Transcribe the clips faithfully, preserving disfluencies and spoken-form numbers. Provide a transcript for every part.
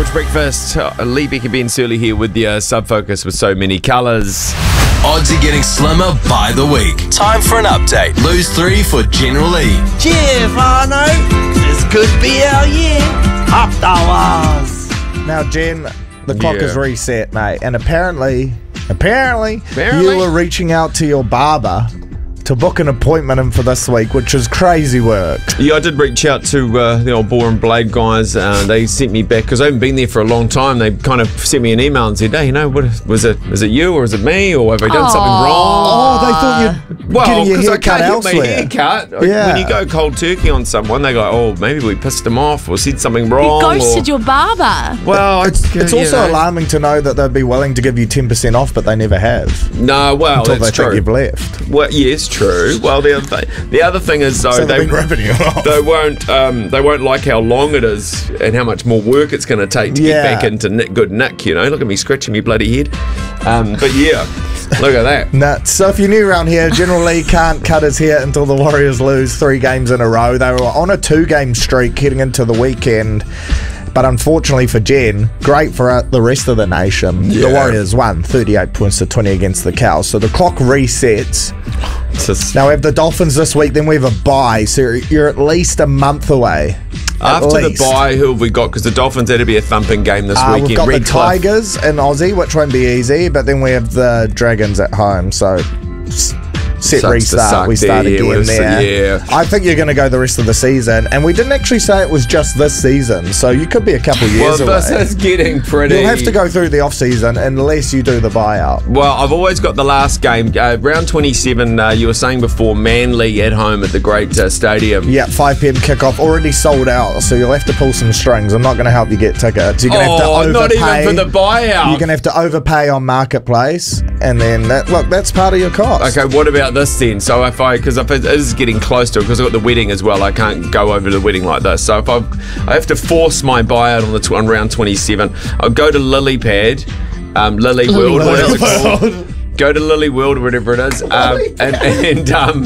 George Breakfast. Uh, Lee Becker Ben Surly here with the uh, Sub Focus with so many colours. Odds are getting slimmer by the week. Time for an update. Lose three for General E. Giovanno, this could be our year. Up the walls. Now, Jen, the clock Yeah. is reset, mate. And apparently, apparently, Apparently? you were reaching out to your barber to book an appointment in for this week, which is crazy work. Yeah, I did reach out to uh, the old Boar and Blade guys. Uh, they sent me back because I haven't been there for a long time. They kind of sent me an email and said, "Hey, you know, what was it? Was it you or is it me? Or have I done something wrong?" Oh, they thought you'd Well, getting your because I hair cut can't get my elsewhere. hair cut. Yeah. When you go cold turkey on someone, they go, "Oh, maybe we pissed them off or said something wrong." You ghosted or, your barber. Well, It's, I- it's you also know. alarming to know that they'd be willing to give you ten percent off, but they never have. No, well, until that's they true. think you've left. Well, yes, true. Well, the other thing, the other thing is though So they they've been ripping you off. they won't um, they won't like how long it is and how much more work it's going to take to Yeah. get back into nick, good nick. You know, look at me scratching me bloody head. Um, but yeah, look at that. Nuts. So if you're new around here, General Lee can't cut his hair until the Warriors lose three games in a row. They were on a two-game streak heading into the weekend. But unfortunately for Jen, great for uh, the rest of the nation. Yeah. The Warriors won thirty-eight points to twenty against the Cows. So the clock resets. It's just- Now we have the Dolphins this week, then we have a bye. So you're at least a month away. At After the least. bye, who have we got? Because the Dolphins had to be a thumping game this Uh, weekend. we've got Red the Cliff. Tigers in Aussie, which won't be easy, but then we have the Dragons at home. So s- set Sucks to restart. suck We start there, again we'll see, there. yeah. I think you're going to go the rest of the season, and we didn't actually say it was just this season, so you could be a couple Well, years this away. is getting pretty. You'll have to go through the off season unless you do the buyout. Well, I've always got the last game. Uh, round twenty-seven, uh, you were saying before, Manly at home at the Great uh, Stadium. Yeah, five p.m. kickoff, already sold out, so you'll have to pull some strings. I'm not going to help you get tickets. You're going to Oh, have to not overpay. even for the buyout. You're going to have to overpay on Marketplace, and then that, look, that's part of your cost. Okay, what about this then? So if I, because if it is getting close to it, because I've got the wedding as well, I can't go over to the wedding like this. So if I, I have to force my buyout on the tw- on round twenty-seven, I'll go to Lily Pad, um, Lily World, whatever it's called. Go to Lily World or whatever it is, um, and, and um,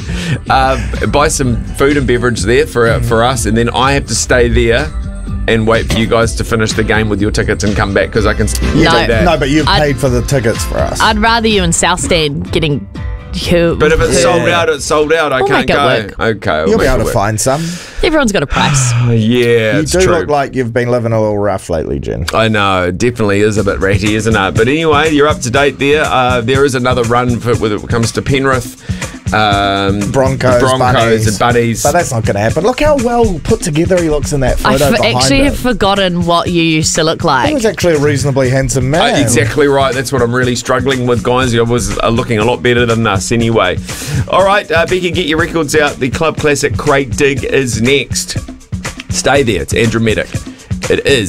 uh, buy some food and beverage there for for us, and then I have to stay there and wait for you guys to finish the game with your tickets and come back because I can do No. that. No, but you've I'd- paid for the tickets for us. I'd rather you in South Stand getting who. But if it's Yeah. sold out, it's sold out. I We'll can't make it go. work. Okay, we'll You'll be make able it to work. find some. Everyone's got a price. Yeah, You it's do true. look like you've been living a little rough lately, Jen. I know, it definitely is a bit ratty, isn't it? But anyway, you're up to date there. Uh, there is another run for, when it comes to Penrith. Um, Broncos, Broncos bunnies. and Buddies. But that's not going to happen. Look how well put together he looks in that I photo f- behind actually him. have forgotten what you used to look He like. was actually a reasonably handsome Uh, man. exactly right. That's what I'm really struggling with, guys. I was uh, looking a lot better than us anyway. All right, uh, Becky, get your records out. The Club Classic Crate Dig is next. Stay there. It's Andrew Medic. It is